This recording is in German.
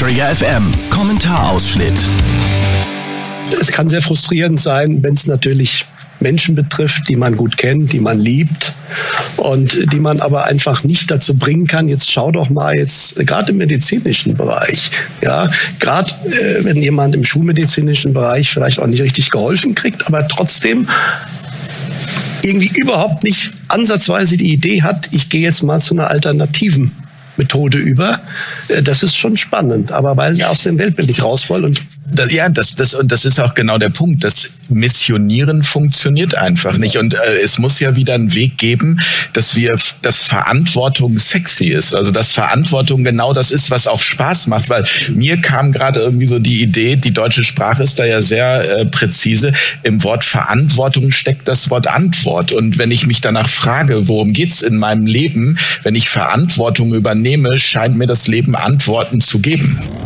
Träger FM. Kommentarausschnitt. Es kann sehr frustrierend sein, wenn es natürlich Menschen betrifft, die man gut kennt, die man liebt und die man aber einfach nicht dazu bringen kann, jetzt schau doch mal jetzt, gerade im medizinischen Bereich, ja, gerade wenn jemand im schulmedizinischen Bereich vielleicht auch nicht richtig geholfen kriegt, aber trotzdem irgendwie überhaupt nicht ansatzweise die Idee hat, ich gehe jetzt mal zu einer alternativen Methode über. Das ist schon spannend, aber weil er aus dem Weltbild nicht raus will. Und das ist auch genau der Punkt. Das Missionieren funktioniert einfach nicht. Und es muss ja wieder einen Weg geben, dass Verantwortung sexy ist. Also dass Verantwortung genau das ist, was auch Spaß macht. Weil mir kam gerade irgendwie so die Idee, die deutsche Sprache ist da ja sehr präzise. Im Wort Verantwortung steckt das Wort Antwort. Und wenn ich mich danach frage, worum geht's in meinem Leben, wenn ich Verantwortung übernehme, scheint mir das Leben Antworten zu geben.